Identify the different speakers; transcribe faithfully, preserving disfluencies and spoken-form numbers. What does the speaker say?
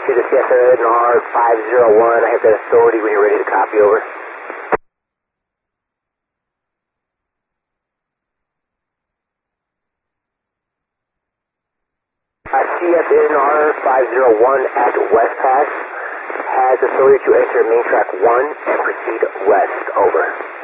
Speaker 1: to the C S N R five zero one. I have that authority when you're ready to copy over. Uh, C S N R five zero one at West Pass has authority to enter main track one and proceed west. Over.